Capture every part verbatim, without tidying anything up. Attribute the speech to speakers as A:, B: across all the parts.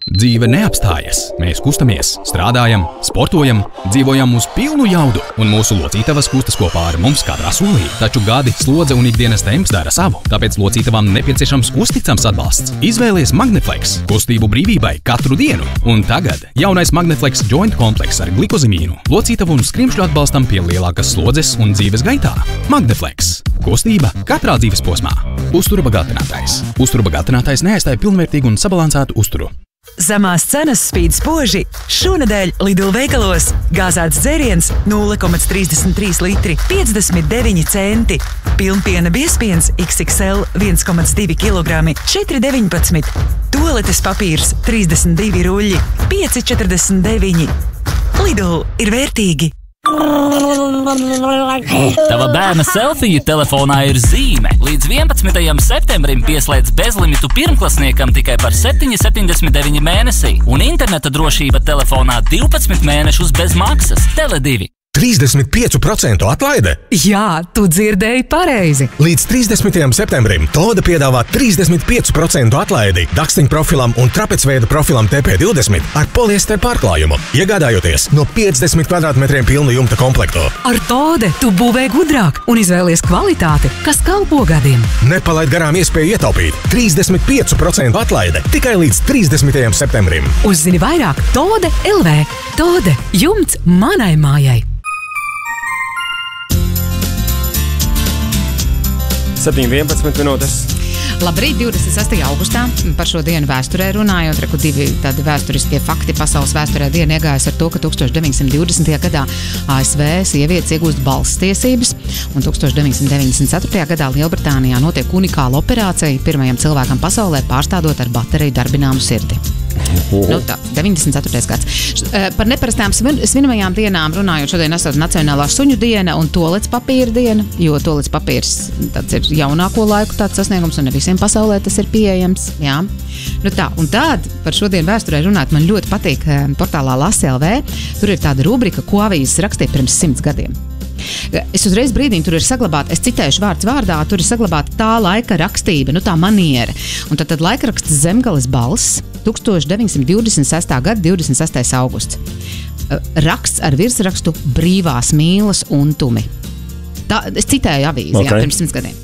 A: Dzīve neapstājas. Mēs kustamies, strādājam, sportojam, dzīvojam uz pilnu jaudu, un mūsu locītavas kustas kopā ar mums katrā solī. Taču gadi, slodze un ikdienas temps dara savu, tāpēc locītavām nepieciešams uzticams atbalsts. Izvēlies Magneflex kustību brīvībai katru dienu. Un tagad jaunais Magneflex Joint komplekss ar glikozimīnu, locītavu un skrimšļu atbalstam pie lielākas slodzes un dzīves gaitā. Magneflex. Kustība katrā dzīves posmā. Uztura bagātinātājs. Uztura bagātinātājs neaizstāja pilnvērtīgu un sabalansētu uzturu.
B: Zemās cenas spīd spoži. Šonedēļ Lidl veikalos gāzēts dzēriens nulle komats trīsdesmit trīs litri piecdesmit deviņi centi. Pilnpiena biezpiens iks iks el viens komats divi kilogrami četri deviņpadsmit. Tualetes papīrs trīsdesmit divi ruļļi pieci četrdesmit deviņi. Lidl ir vērtīgi.
C: Tava bērna selfija telefonā ir zīme. Līdz vienpadsmitajam septembrim pieslēdz bezlimitu pirmklasniekam tikai par septiņi septiņdesmit deviņi mēnesī un interneta drošība telefonā divpadsmit mēnešus bez maksas. Tele divi.
D: trīsdesmit pieci procenti atlaide?
B: Jā, tu dzirdēji pareizi.
D: Līdz trīsdesmitajam septembrim Toda piedāvā trīsdesmit pieci procenti atlaidi dakstiņu profilam un trapecveida profilam T P divdesmit ar poliester pārklājumu, iegādājoties no piecdesmit kvadrātmetriem pilnu jumta komplektu.
B: Ar Tode tu būvē gudrāk un izvēlies kvalitāti, kas kalpo gadiem.
D: Nepalaid garām iespēju ietaupīt trīsdesmit pieci procenti atlaide tikai līdz trīsdesmitajam septembrim.
B: Uzzini vairāk Tode L V. Tode – jumts manai mājai.
E: septiņi vienpadsmit minūtes.
F: Labrīt, divdesmit sestajā augustā. Par šo dienu vēsturē runājot, reku divi tādi vēsturiskie fakti. Pasaules vēsturē diena iegājas ar to, ka tūkstoš deviņsimt divdesmitajā gadā A S V sievietes iegūst balss tiesības, un tūkstoš deviņsimt deviņdesmit ceturtajā gadā Lielbritānijā notiek unikāla operācija pirmajam cilvēkam pasaulē pārstādot ar bateriju darbināmu sirdi. Nu, tā, deviņdesmit ceturtais gads. Par neparastām svin, svinamajām dienām runājot, šodien esot Nacionālā suņu diena un tualets papīra diena, jo tualets papīrs tāds ir jaunāko laiku tāds sasniegums un ne visiem pasaulē tas ir pieejams. Jā. Nu tā, un tād par šodien vēsturē runāt man ļoti patīk portālā Lasi L V. Tur ir tāda rubrika, ko avīzes rakstīja pirms simts gadiem. Es uzreiz brīdīju, tur ir saglabāta, es citēšu vārds vārdā, tur ir saglabāta tā laika rakstība, nu tā maniera. Un tad, tad laikraksts Zemgales balss, tūkstoš deviņsimt divdesmit sestā gada divdesmit sestais augusts. Raksts ar virsrakstu Brīvās mīlas untumi. Tā, es citēju avīzi, okay. Jā, pirms simts gadiem.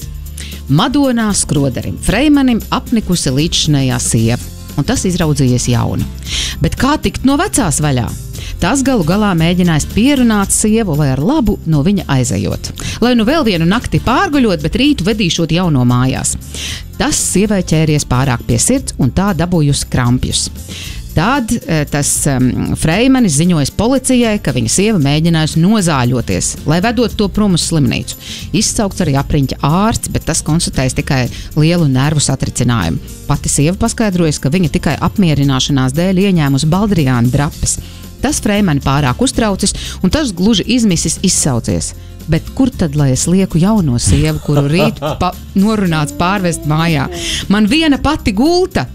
F: Madonā skroderim, Freimanim apnikusi līdzšinējā sieva, un tas izraudzījies jaunu. Bet kā tikt no vecās vaļā? Tas galu galā mēģinājis pierunāt sievu, lai ar labu no viņa aizejot. Lai nu vēl vienu nakti pārguļot, bet rītu vedīšot jauno mājās. Tas sievai ķēries pārāk pie sirds un tā dabūjusi krampjus. Tad tas um, Freimanis ziņojas policijai, ka viņa sieva mēģinājusi nozāļoties, lai vedot to prom uz slimnīcu. Izsaukts arī apriņķa ārsts, bet tas konstatējis tikai lielu nervu satricinājumu. Pati sieva paskaidrojas, ka viņa tikai apmierināšanās dēļ ieņēmusi baldriāna drapes. Tas Freimani pārāk uztraucis, un tas gluži izmisis izsaucies. Bet kur tad, lai es lieku jauno sievu, kuru rīt pa norunāts pārvest mājā? Man viena pati gulta!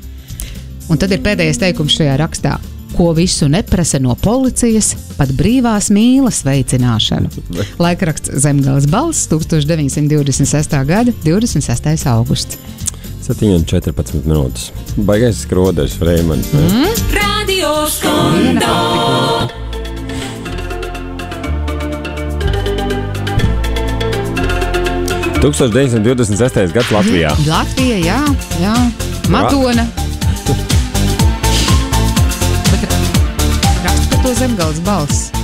F: Un tad ir pēdējais teikums šajā rakstā. Ko visu neprasa no policijas, pat brīvās mīlas veicināšanu. Laikraksts Zemgales balss, tūkstoš deviņsimt divdesmit sestā gada divdesmit sestais augusts.
E: septiņi un četrpadsmit minūtes. Baigais skroders, Freimanis.
F: Mm?
G: Radio Skondo.
E: tūkstoš deviņsimt divdesmit sestais gads Latvijā.
F: Latvija, jā, jā. Madona. Bet raksta par to Zemgales balss.